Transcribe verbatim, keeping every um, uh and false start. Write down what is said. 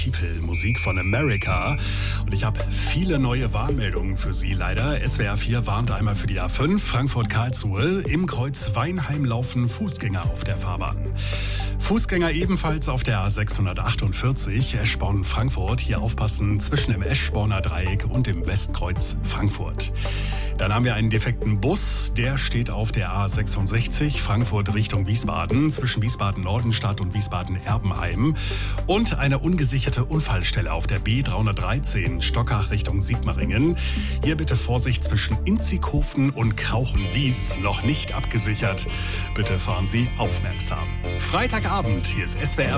People, Musik von America. Und ich habe viele neue Warnmeldungen für Sie leider. S W R vier warnt einmal für die A fünf Frankfurt-Karlsruhe. Im Kreuz Weinheim laufen Fußgänger auf der Fahrbahn. Fußgänger ebenfalls auf der A sechshundertachtundvierzig Eschborn-Frankfurt. Hier aufpassen zwischen dem Eschborner Dreieck und dem Westkreuz Frankfurt. Dann haben wir einen defekten Bus. Der steht auf der A sechsundsechzig Frankfurt Richtung Wiesbaden zwischen Wiesbaden-Nordenstadt und Wiesbaden-Erbenheim. Und eine ungesicherte Unfallstelle auf der B dreihundertdreizehn Stockach Richtung Sigmaringen. Hier bitte Vorsicht zwischen Inzighofen und Krauchenwies. Noch nicht abgesichert. Bitte fahren Sie aufmerksam. Freitagabend, hier ist S W R